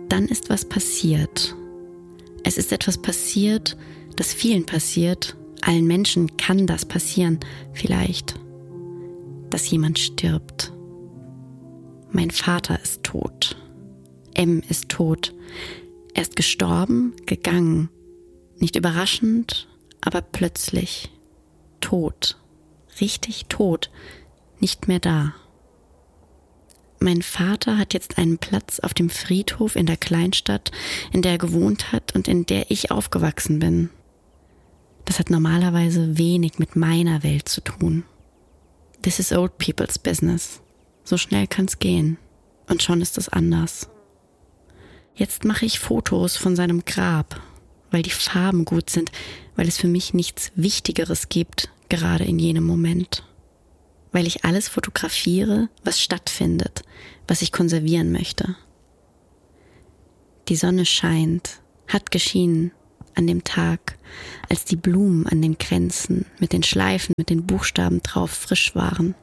dann ist was passiert. Es ist etwas passiert, das vielen passiert. Allen Menschen kann das passieren, vielleicht, dass jemand stirbt. Mein Vater ist tot. M ist tot. Er ist gestorben, gegangen. Nicht überraschend, aber plötzlich. Tot. Richtig tot. Nicht mehr da. Mein Vater hat jetzt einen Platz auf dem Friedhof in der Kleinstadt, in der er gewohnt hat und in der ich aufgewachsen bin. Das hat normalerweise wenig mit meiner Welt zu tun. This is old people's business. So schnell kann's gehen. Und schon ist es anders. Jetzt mache ich Fotos von seinem Grab, weil die Farben gut sind, weil es für mich nichts Wichtigeres gibt, gerade in jenem Moment. Weil ich alles fotografiere, was stattfindet, was ich konservieren möchte. Die Sonne scheint, hat geschienen an dem Tag, als die Blumen an den Kränzen mit den Schleifen, mit den Buchstaben drauf frisch waren.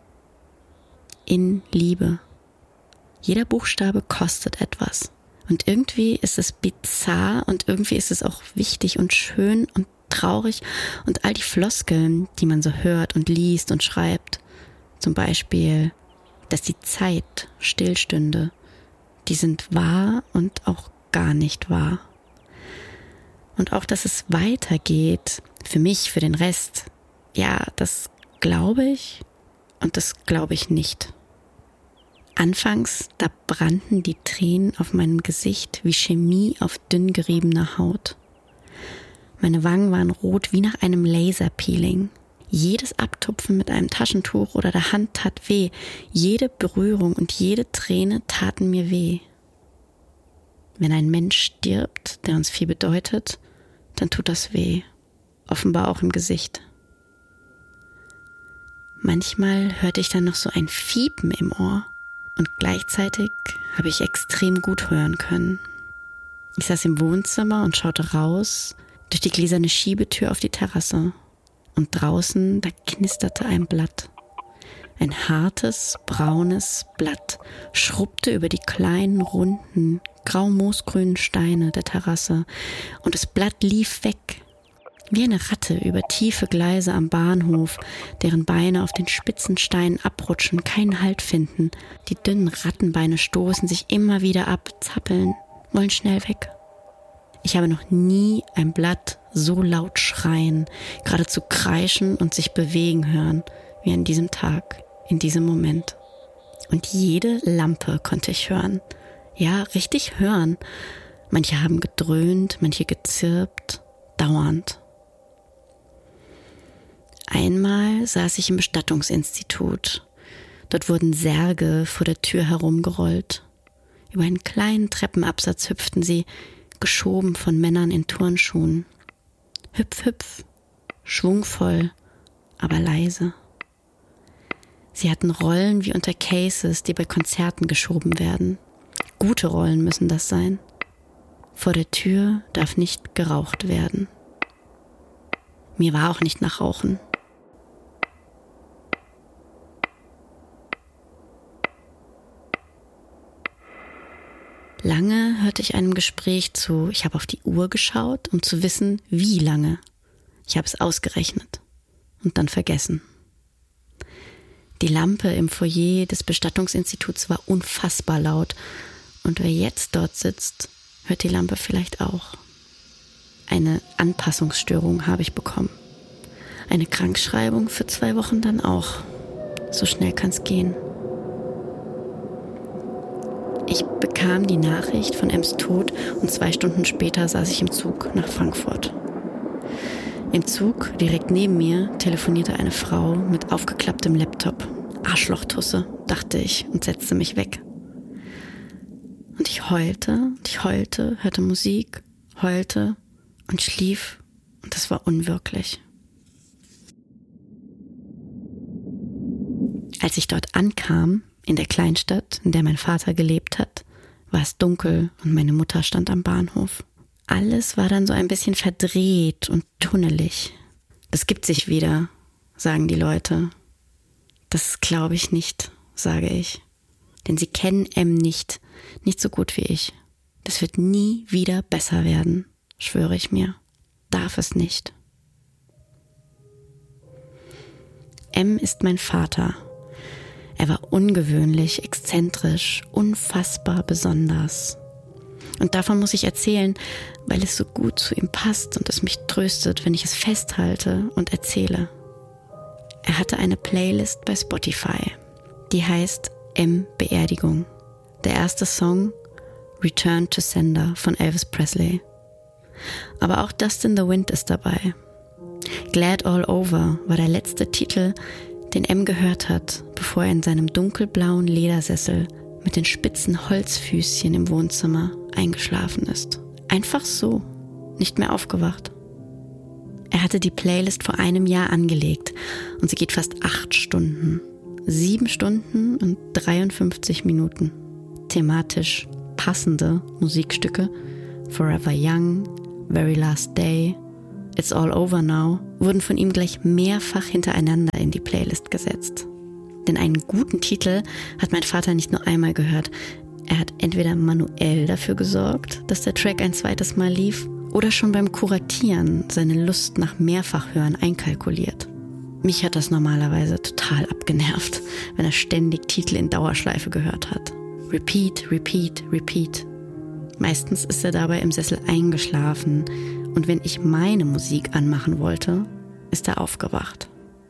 In Liebe. Jeder Buchstabe kostet etwas. Und irgendwie ist es bizarr und irgendwie ist es auch wichtig und schön und traurig und all die Floskeln, die man so hört und liest und schreibt. Zum Beispiel, dass die Zeit stillstünde. Die sind wahr und auch gar nicht wahr. Und auch, dass es weitergeht, für mich, für den Rest, ja, das glaube ich und das glaube ich nicht. Anfangs, da brannten die Tränen auf meinem Gesicht wie Chemie auf dünn geriebener Haut. Meine Wangen waren rot wie nach einem Laserpeeling. Jedes Abtupfen mit einem Taschentuch oder der Hand tat weh. Jede Berührung und jede Träne taten mir weh. Wenn ein Mensch stirbt, der uns viel bedeutet, dann tut das weh. Offenbar auch im Gesicht. Manchmal hörte ich dann noch so ein Fiepen im Ohr und gleichzeitig habe ich extrem gut hören können. Ich saß im Wohnzimmer und schaute raus durch die gläserne Schiebetür auf die Terrasse. Und draußen, da knisterte ein Blatt. Ein hartes, braunes Blatt schrubbte über die kleinen, runden, grau-moosgrünen Steine der Terrasse und das Blatt lief weg, wie eine Ratte über tiefe Gleise am Bahnhof, deren Beine auf den spitzen Steinen abrutschen, keinen Halt finden. Die dünnen Rattenbeine stoßen sich immer wieder ab, zappeln, wollen schnell weg. Ich habe noch nie ein Blatt so laut schreien, geradezu kreischen und sich bewegen hören, wie an diesem Tag, in diesem Moment. Und jede Lampe konnte ich hören. Ja, richtig hören. Manche haben gedröhnt, manche gezirpt, dauernd. Einmal saß ich im Bestattungsinstitut. Dort wurden Särge vor der Tür herumgerollt. Über einen kleinen Treppenabsatz hüpften sie, geschoben von Männern in Turnschuhen. Hüpf, hüpf, schwungvoll, aber leise. Sie hatten Rollen wie unter Cases, die bei Konzerten geschoben werden. Gute Rollen müssen das sein. Vor der Tür darf nicht geraucht werden. Mir war auch nicht nach Rauchen. Lange hörte ich einem Gespräch zu. Ich habe auf die Uhr geschaut, um zu wissen, wie lange. Ich habe es ausgerechnet und dann vergessen. Die Lampe im Foyer des Bestattungsinstituts war unfassbar laut. Und wer jetzt dort sitzt, hört die Lampe vielleicht auch. Eine Anpassungsstörung habe ich bekommen. Eine Krankschreibung für 2 Wochen dann auch. So schnell kann's gehen. Ich bekam die Nachricht von Ems Tod und 2 Stunden später saß ich im Zug nach Frankfurt. Im Zug, direkt neben mir, telefonierte eine Frau mit aufgeklapptem Laptop. Arschlochtusse, dachte ich und setzte mich weg. Und ich heulte, hörte Musik, heulte und schlief und es war unwirklich. Als ich dort ankam, in der Kleinstadt, in der mein Vater gelebt hat, war es dunkel und meine Mutter stand am Bahnhof. Alles war dann so ein bisschen verdreht und tunnelig. Das gibt sich wieder, sagen die Leute. Das glaube ich nicht, sage ich. Denn sie kennen M nicht so gut wie ich. Das wird nie wieder besser werden, schwöre ich mir. Darf es nicht. M ist mein Vater. Er war ungewöhnlich, exzentrisch, unfassbar besonders. Und davon muss ich erzählen, weil es so gut zu ihm passt und es mich tröstet, wenn ich es festhalte und erzähle. Er hatte eine Playlist bei Spotify, die heißt M Beerdigung. Der erste Song Return to Sender von Elvis Presley. Aber auch Dust in the Wind ist dabei. Glad All Over war der letzte Titel, den M gehört hat, bevor er in seinem dunkelblauen Ledersessel mit den spitzen Holzfüßchen im Wohnzimmer eingeschlafen ist. Einfach so, nicht mehr aufgewacht. Er hatte die Playlist vor einem Jahr angelegt und sie geht fast 8 Stunden. 7 Stunden und 53 Minuten. Thematisch passende Musikstücke, Forever Young, Very Last Day, It's All Over Now, wurden von ihm gleich mehrfach hintereinander in die Playlist gesetzt. Denn einen guten Titel hat mein Vater nicht nur einmal gehört. Er hat entweder manuell dafür gesorgt, dass der Track ein zweites Mal lief, oder schon beim Kuratieren seine Lust nach Mehrfachhören einkalkuliert. Mich hat das normalerweise total abgenervt, wenn er ständig Titel in Dauerschleife gehört hat. Repeat, repeat, repeat. Meistens ist er dabei im Sessel eingeschlafen und wenn ich meine Musik anmachen wollte, ist er aufgewacht.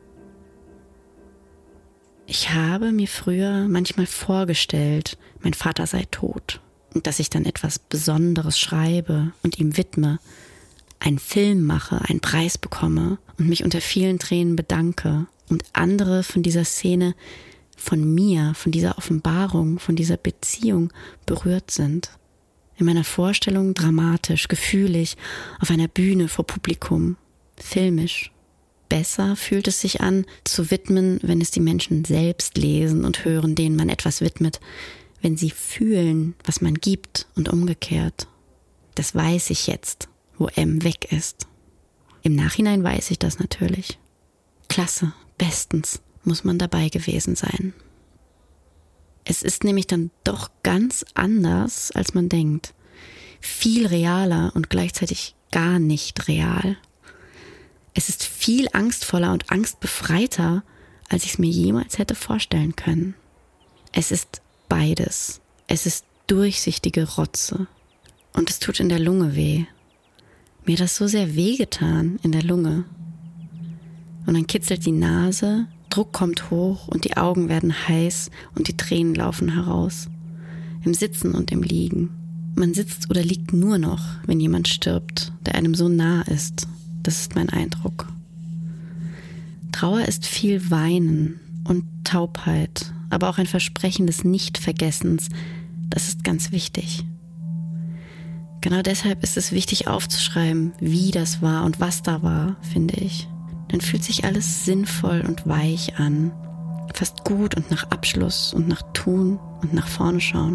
Ich habe mir früher manchmal vorgestellt, mein Vater sei tot und dass ich dann etwas Besonderes schreibe und ihm widme, einen Film mache, einen Preis bekomme und mich unter vielen Tränen bedanke und andere von dieser Szene, von mir, von dieser Offenbarung, von dieser Beziehung berührt sind. In meiner Vorstellung dramatisch, gefühlig, auf einer Bühne vor Publikum, filmisch. Besser fühlt es sich an, zu widmen, wenn es die Menschen selbst lesen und hören, denen man etwas widmet, wenn sie fühlen, was man gibt und umgekehrt. Das weiß ich jetzt, wo M weg ist. Im Nachhinein weiß ich das natürlich. Klasse, bestens, muss man dabei gewesen sein. Es ist nämlich dann doch ganz anders, als man denkt. Viel realer und gleichzeitig gar nicht real. Es ist viel angstvoller und angstbefreiter, als ich es mir jemals hätte vorstellen können. Es ist beides. Es ist durchsichtige Rotze. Und es tut in der Lunge weh. Mir hat das so sehr wehgetan in der Lunge. Und dann kitzelt die Nase, Druck kommt hoch und die Augen werden heiß und die Tränen laufen heraus. Im Sitzen und im Liegen. Man sitzt oder liegt nur noch, wenn jemand stirbt, der einem so nah ist. Das ist mein Eindruck. Trauer ist viel Weinen und Taubheit, aber auch ein Versprechen des Nichtvergessens. Das ist ganz wichtig. Genau deshalb ist es wichtig aufzuschreiben, wie das war und was da war, finde ich. Dann fühlt sich alles sinnvoll und weich an, fast gut und nach Abschluss und nach Tun und nach vorne schauen.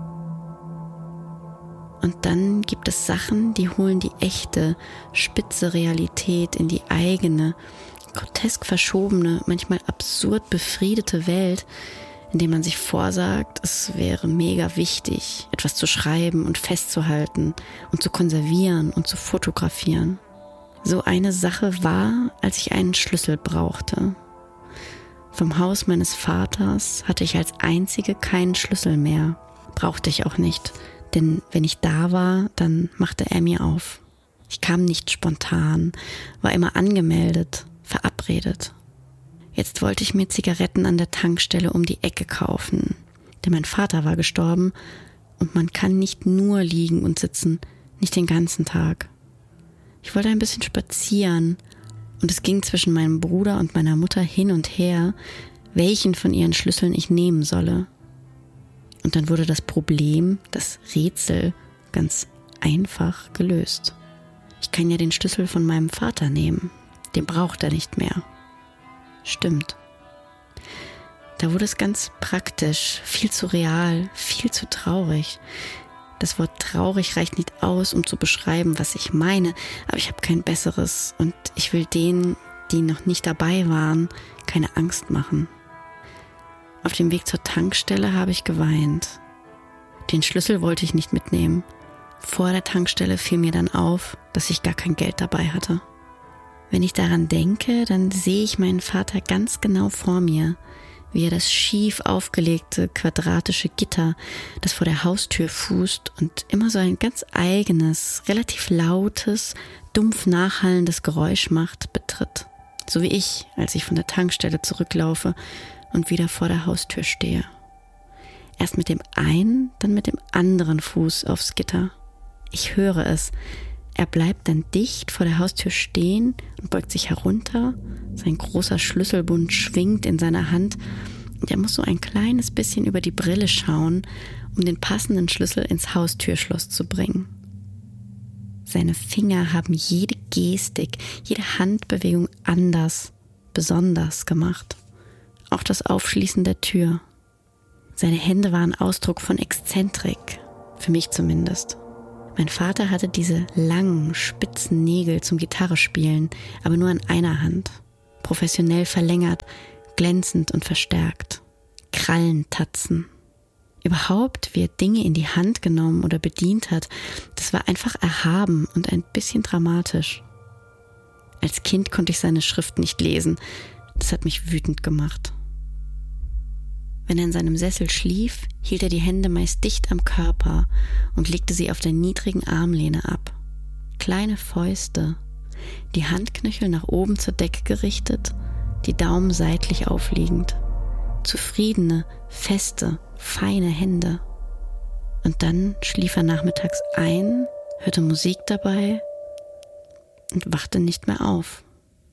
Und dann gibt es Sachen, die holen die echte, spitze Realität in die eigene, grotesk verschobene, manchmal absurd befriedete Welt, in der man sich vorsagt, es wäre mega wichtig, etwas zu schreiben und festzuhalten und zu konservieren und zu fotografieren. So eine Sache war, als ich einen Schlüssel brauchte. Vom Haus meines Vaters hatte ich als einzige keinen Schlüssel mehr. Brauchte ich auch nicht, denn wenn ich da war, dann machte er mir auf. Ich kam nicht spontan, war immer angemeldet, verabredet. Jetzt wollte ich mir Zigaretten an der Tankstelle um die Ecke kaufen, denn mein Vater war gestorben und man kann nicht nur liegen und sitzen, nicht den ganzen Tag. Ich wollte ein bisschen spazieren und es ging zwischen meinem Bruder und meiner Mutter hin und her, welchen von ihren Schlüsseln ich nehmen solle. Und dann wurde das Problem, das Rätsel, ganz einfach gelöst. Ich kann ja den Schlüssel von meinem Vater nehmen, den braucht er nicht mehr. Stimmt. Da wurde es ganz praktisch, viel zu real, viel zu traurig. Das Wort traurig reicht nicht aus, um zu beschreiben, was ich meine, aber ich habe kein besseres und ich will denen, die noch nicht dabei waren, keine Angst machen. Auf dem Weg zur Tankstelle habe ich geweint. Den Schlüssel wollte ich nicht mitnehmen Vor der Tankstelle fiel mir dann auf, dass ich gar kein Geld dabei hatte. Wenn ich daran denke, dann sehe ich meinen Vater ganz genau vor mir, wie er das schief aufgelegte quadratische Gitter, das vor der Haustür fußt und immer so ein ganz eigenes, relativ lautes, dumpf nachhallendes Geräusch macht, betritt. So wie ich, als ich von der Tankstelle zurücklaufe und wieder vor der Haustür stehe. Erst mit dem einen, dann mit dem anderen Fuß aufs Gitter. Ich höre es. Er bleibt dann dicht vor der Haustür stehen und beugt sich herunter. Sein großer Schlüsselbund schwingt in seiner Hand und er muss so ein kleines bisschen über die Brille schauen, um den passenden Schlüssel ins Haustürschloss zu bringen. Seine Finger haben jede Gestik, jede Handbewegung anders, besonders gemacht. Auch das Aufschließen der Tür. Seine Hände waren Ausdruck von Exzentrik, für mich zumindest. Mein Vater hatte diese langen, spitzen Nägel zum Gitarrespielen, aber nur an einer Hand. Professionell verlängert, glänzend und verstärkt. Krallentatzen. Überhaupt, wie er Dinge in die Hand genommen oder bedient hat, das war einfach erhaben und ein bisschen dramatisch. Als Kind konnte ich seine Schrift nicht lesen. Das hat mich wütend gemacht. Wenn er in seinem Sessel schlief, hielt er die Hände meist dicht am Körper und legte sie auf der niedrigen Armlehne ab. Kleine Fäuste, die Handknöchel nach oben zur Decke gerichtet, die Daumen seitlich aufliegend. Zufriedene, feste, feine Hände. Und dann schlief er nachmittags ein, hörte Musik dabei und wachte nicht mehr auf.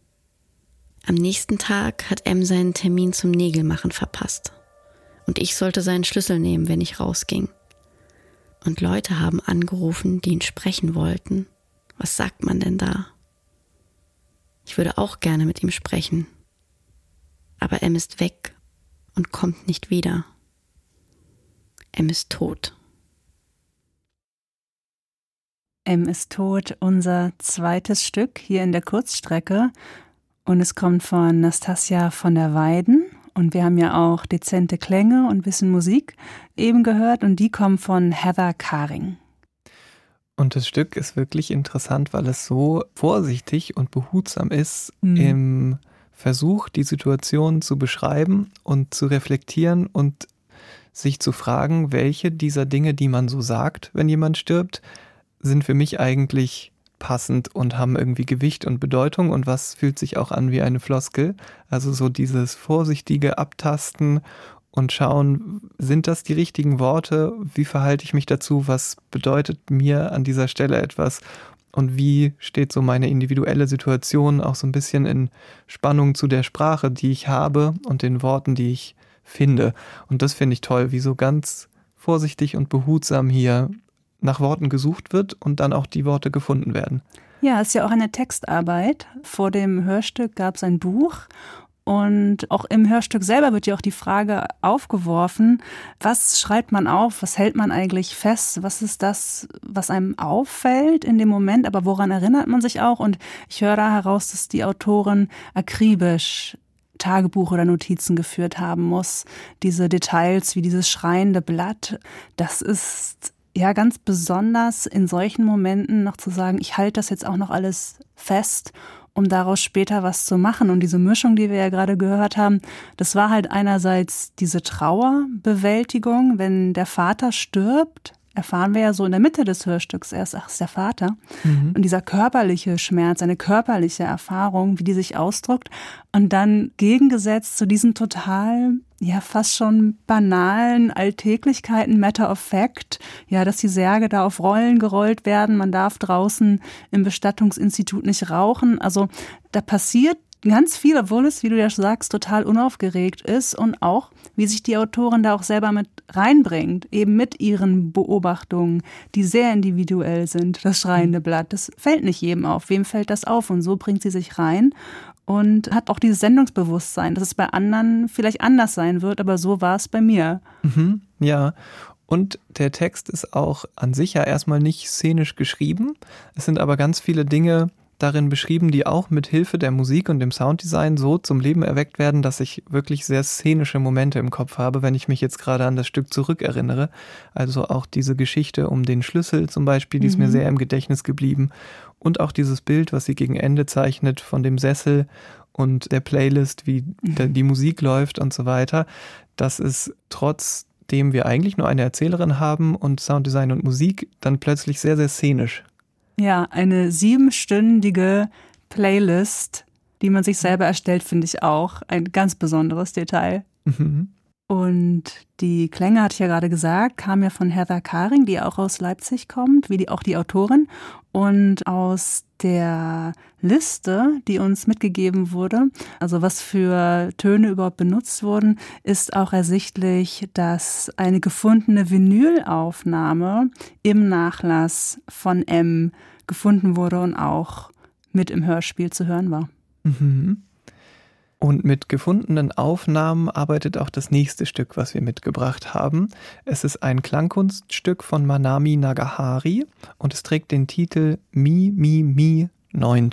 Am nächsten Tag hat M seinen Termin zum Nägelmachen verpasst. Und ich sollte seinen Schlüssel nehmen, wenn ich rausging. Und Leute haben angerufen, die ihn sprechen wollten. Was sagt man denn da? Ich würde auch gerne mit ihm sprechen. Aber M ist weg und kommt nicht wieder. M ist tot. M ist tot, unser zweites Stück hier in der Kurzstrecke. Und es kommt von Nastassja von der Weiden. Und wir haben ja auch dezente Klänge und ein bisschen Musik eben gehört. Und die kommen von Heather Karing. Und das Stück ist wirklich interessant, weil es so vorsichtig und behutsam ist im Versuch, die Situation zu beschreiben und zu reflektieren und sich zu fragen, welche dieser Dinge, die man so sagt, wenn jemand stirbt, sind für mich eigentlich passend und haben irgendwie Gewicht und Bedeutung und was fühlt sich auch an wie eine Floskel. Also so dieses vorsichtige Abtasten und schauen, sind das die richtigen Worte? Wie verhalte ich mich dazu? Was bedeutet mir an dieser Stelle etwas? Und wie steht so meine individuelle Situation auch so ein bisschen in Spannung zu der Sprache, die ich habe und den Worten, die ich finde. Und das finde ich toll, wie so ganz vorsichtig und behutsam hier nach Worten gesucht wird und dann auch die Worte gefunden werden. Ja, es ist ja auch eine Textarbeit. Vor dem Hörstück gab es ein Buch und auch im Hörstück selber wird ja auch die Frage aufgeworfen, was schreibt man auf, was hält man eigentlich fest, was ist das, was einem auffällt in dem Moment, aber woran erinnert man sich auch? Und ich höre da heraus, dass die Autorin akribisch Tagebuch oder Notizen geführt haben muss. Diese Details wie dieses schreiende Blatt, das ist ja ganz besonders in solchen Momenten noch zu sagen, ich halte das jetzt auch noch alles fest, um daraus später was zu machen. Und diese Mischung, die wir ja gerade gehört haben, das war halt einerseits diese Trauerbewältigung, wenn der Vater stirbt, erfahren wir ja so in der Mitte des Hörstücks erst, ach, ist der Vater. Und dieser körperliche Schmerz, eine körperliche Erfahrung, wie die sich ausdrückt. Und dann gegengesetzt zu diesen total, ja, fast schon banalen Alltäglichkeiten, matter of fact, ja, dass die Särge da auf Rollen gerollt werden. Man darf draußen im Bestattungsinstitut nicht rauchen. Also da passiert ganz viel, obwohl es, wie du ja sagst, total unaufgeregt ist und auch, wie sich die Autorin da auch selber mit reinbringt, eben mit ihren Beobachtungen, die sehr individuell sind. Das schreiende Blatt, das fällt nicht jedem auf. Wem fällt das auf? Und so bringt sie sich rein und hat auch dieses Sendungsbewusstsein, dass es bei anderen vielleicht anders sein wird, aber so war es bei mir. Ja, und der Text ist auch an sich ja erstmal nicht szenisch geschrieben. Es sind aber ganz viele Dinge, darin beschrieben, die auch mit Hilfe der Musik und dem Sounddesign so zum Leben erweckt werden, dass ich wirklich sehr szenische Momente im Kopf habe, wenn ich mich jetzt gerade an das Stück zurückerinnere. Also auch diese Geschichte um den Schlüssel zum Beispiel, die ist mir sehr im Gedächtnis geblieben. Und auch dieses Bild, was sie gegen Ende zeichnet von dem Sessel und der Playlist, wie die Musik läuft und so weiter. Das ist trotzdem wir eigentlich nur eine Erzählerin haben und Sounddesign und Musik, dann plötzlich sehr, sehr szenisch. Ja, eine 7-stündige Playlist, die man sich selber erstellt, finde ich auch ein ganz besonderes Detail. Mhm. Und die Klänge, hatte ich ja gerade gesagt, kamen ja von Heather Karing, die auch aus Leipzig kommt, wie auch die Autorin. Und aus der Liste, die uns mitgegeben wurde, also was für Töne überhaupt benutzt wurden, ist auch ersichtlich, dass eine gefundene Vinylaufnahme im Nachlass von M gefunden wurde und auch mit im Hörspiel zu hören war. Mhm. Und mit gefundenen Aufnahmen arbeitet auch das nächste Stück, was wir mitgebracht haben. Es ist ein Klangkunststück von Manami Nagahari und es trägt den Titel Mi, Mi, Mi, 9.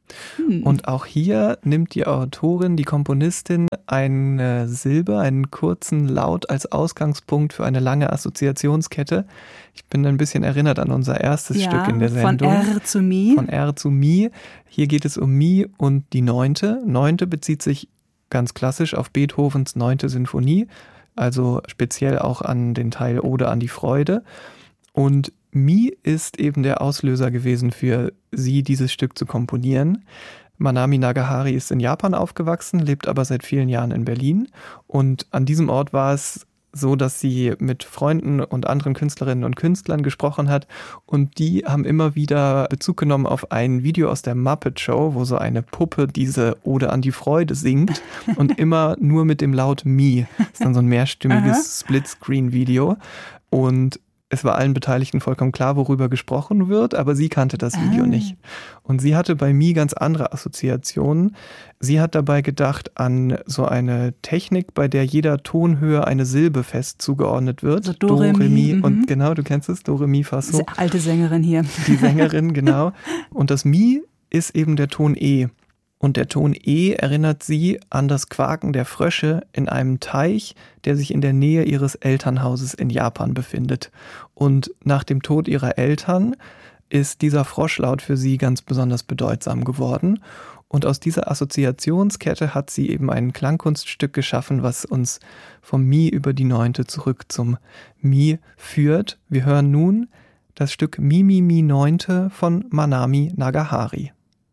Und auch hier nimmt die Autorin, die Komponistin, eine Silbe, einen kurzen Laut als Ausgangspunkt für eine lange Assoziationskette. Ich bin ein bisschen erinnert an unser erstes Stück in der Sendung. Von R zu Mi. Von R zu Mi. Hier geht es um Mi und die 9. 9. bezieht sich ganz klassisch auf Beethovens 9. Sinfonie, also speziell auch an den Teil Ode an die Freude. Und Mi ist eben der Auslöser gewesen für sie, dieses Stück zu komponieren. Manami Nagahari ist in Japan aufgewachsen, lebt aber seit vielen Jahren in Berlin. Und an diesem Ort war es so, dass sie mit Freunden und anderen Künstlerinnen und Künstlern gesprochen hat. Und die haben immer wieder Bezug genommen auf ein Video aus der Muppet Show, wo so eine Puppe diese Ode an die Freude singt und immer nur mit dem Laut Mi. Das ist dann so ein mehrstimmiges Splitscreen-Video. Und es war allen Beteiligten vollkommen klar, worüber gesprochen wird, aber sie kannte das Video nicht. Und sie hatte bei Mi ganz andere Assoziationen. Sie hat dabei gedacht an so eine Technik, bei der jeder Tonhöhe eine Silbe fest zugeordnet wird. Also Do, Re, Mi. Und genau, du kennst es, Do, Re, Mi, Fa, So. Alte Sängerin hier. Die Sängerin, genau. Und das Mi ist eben der Ton E. Und der Ton E erinnert sie an das Quaken der Frösche in einem Teich, der sich in der Nähe ihres Elternhauses in Japan befindet. Und nach dem Tod ihrer Eltern ist dieser Froschlaut für sie ganz besonders bedeutsam geworden. Und aus dieser Assoziationskette hat sie eben ein Klangkunststück geschaffen, was uns vom Mi über die 9. zurück zum Mi führt. Wir hören nun das Stück Mi, Mi, Mi, 9. von Manami Nagahari.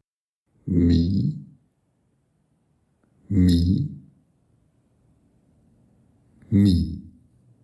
Mi, Mi, Mi.